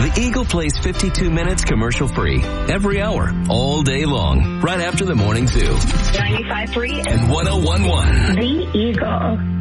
The Eagle plays 52 minutes commercial-free every hour, all day long, right after the morning zoo. 95.3 and 101.1. The Eagle.